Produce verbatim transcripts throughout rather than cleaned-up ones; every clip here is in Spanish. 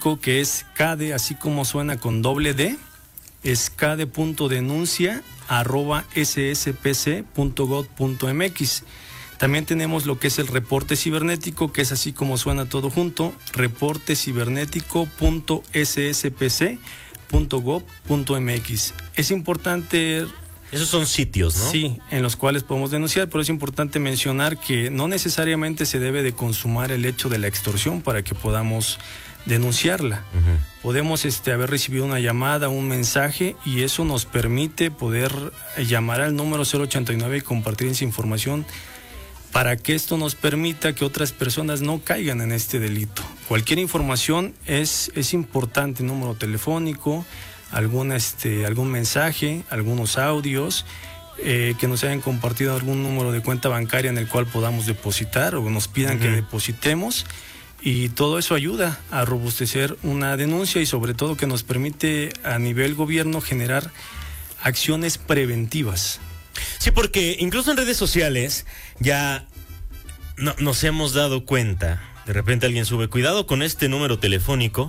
cibernético que es cade, así como suena con doble D, es cade.denuncia arroba sspc.gov.mx. También tenemos lo que es el reporte cibernético, que es así como suena todo junto, reporte cibernético punto s s p c punto gov punto m x. Es importante... Esos son sitios, ¿no? Sí, en los cuales podemos denunciar, pero es importante mencionar que no necesariamente se debe de consumar el hecho de la extorsión para que podamos denunciarla. Uh-huh. Podemos este, haber recibido una llamada, un mensaje, y eso nos permite poder llamar al número cero ochenta y nueve y compartir esa información para que esto nos permita que otras personas no caigan en este delito. Cualquier información es, es importante, número telefónico, algún, este, algún mensaje, algunos audios, eh, que nos hayan compartido algún número de cuenta bancaria en el cual podamos depositar o nos pidan uh-huh. que depositemos, y todo eso ayuda a robustecer una denuncia y sobre todo que nos permite a nivel gobierno generar acciones preventivas. Sí, porque incluso en redes sociales ya no, nos hemos dado cuenta, de repente alguien sube, cuidado con este número telefónico,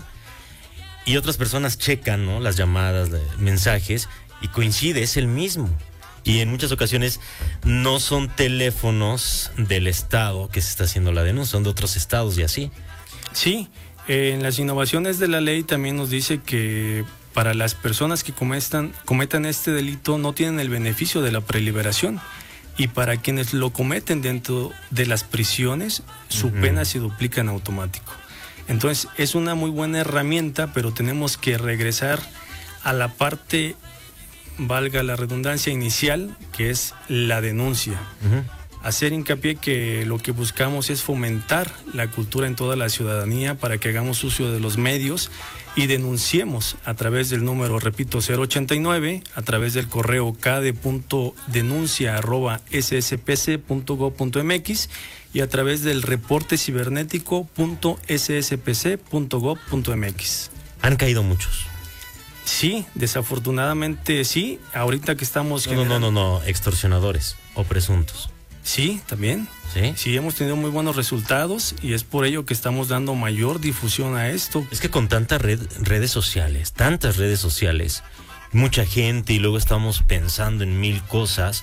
y otras personas checan, ¿no?, las llamadas, mensajes, y coincide, es el mismo. Y en muchas ocasiones no son teléfonos del estado que se está haciendo la denuncia, son de otros estados y así. Sí, eh, en las innovaciones de la ley también nos dice que para las personas que cometan, cometan este delito no tienen el beneficio de la preliberación, y para quienes lo cometen dentro de las prisiones, su uh-huh. pena se duplica en automático. Entonces es una muy buena herramienta, pero tenemos que regresar a la parte, valga la redundancia, inicial, que es la denuncia. Uh-huh. Hacer hincapié que lo que buscamos es fomentar la cultura en toda la ciudadanía para que hagamos uso de los medios y denunciemos a través del número, repito, cero ochenta y nueve, a través del correo cade.denuncia arroba s s p c punto gov punto m x y a través del reporte cibernético punto s s p c punto gov punto m x. Han caído muchos. Sí, desafortunadamente sí. Ahorita que estamos... No, generando... no, no, no, no, extorsionadores o presuntos. Sí, también. ¿Sí? Sí, hemos tenido muy buenos resultados y es por ello que estamos dando mayor difusión a esto. Es que con tantas red, redes sociales, tantas redes sociales, mucha gente, y luego estamos pensando en mil cosas.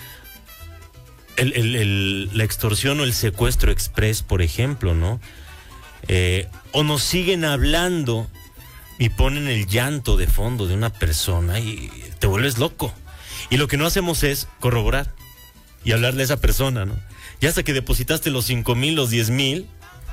El, el, el, la extorsión o el secuestro express, por ejemplo, ¿no? Eh, o nos siguen hablando y ponen el llanto de fondo de una persona y te vuelves loco. Y lo que no hacemos es corroborar y hablarle a esa persona, ¿no? Ya hasta que depositaste los cinco mil, los diez mil,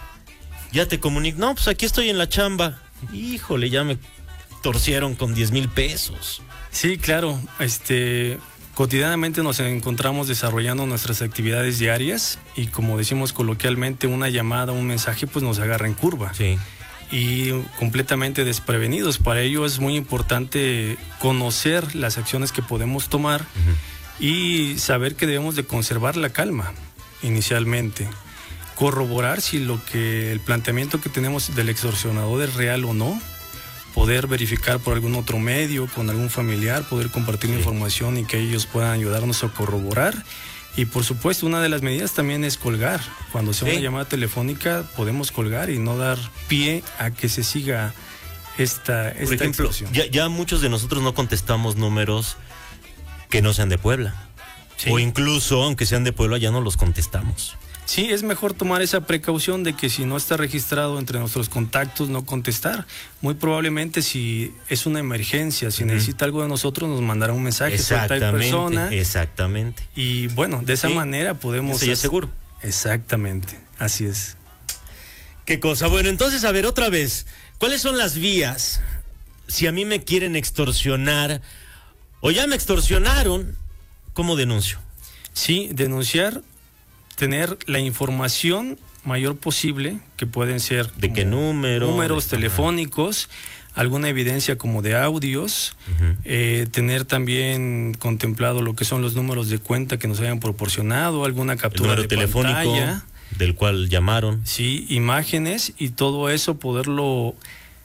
ya te comunican, no, pues aquí estoy en la chamba. Híjole, ya me torcieron con diez mil pesos. Sí, claro, este... cotidianamente nos encontramos desarrollando nuestras actividades diarias y, como decimos coloquialmente, una llamada, un mensaje, pues nos agarra en curva. Sí. Y completamente desprevenidos. Para ello es muy importante conocer las acciones que podemos tomar uh-huh. y saber que debemos de conservar la calma inicialmente. Corroborar si lo que el planteamiento que tenemos del extorsionador es real o no. Poder verificar por algún otro medio, con algún familiar, poder compartir sí. información y que ellos puedan ayudarnos a corroborar. Y por supuesto, una de las medidas también es colgar. Cuando sea sí. una llamada telefónica, podemos colgar y no dar pie a que se siga esta, esta por ejemplo, extorsión. Ya, ya muchos de nosotros no contestamos números que no sean de Puebla. Sí. O incluso, aunque sean de Puebla, ya no los contestamos. Sí, es mejor tomar esa precaución de que si no está registrado entre nuestros contactos, no contestar. Muy probablemente si es una emergencia, si uh-huh. necesita algo de nosotros, nos mandará un mensaje por tal persona. Exactamente. Y bueno, de esa sí. manera podemos... Eso ya es seguro. Exactamente, así es. Qué cosa. Bueno, entonces, a ver, otra vez, ¿cuáles son las vías si a mí me quieren extorsionar o ya me extorsionaron? ¿Cómo denuncio? Sí, denunciar... tener la información mayor posible, que pueden ser... ¿De qué número? Números de telefónicos, alguna evidencia como de audios, uh-huh. eh, tener también contemplado lo que son los números de cuenta que nos hayan proporcionado, alguna captura de telefónico pantalla, del cual llamaron. Sí, imágenes y todo eso poderlo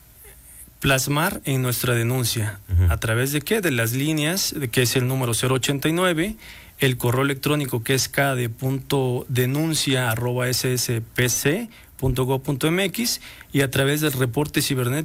plasmar en nuestra denuncia. Uh-huh. ¿A través de qué? De las líneas, de que es el número cero ochenta y nueve, el correo electrónico que es cade.denuncia arroba s s p c punto gov punto m x y a través del reporte cibernético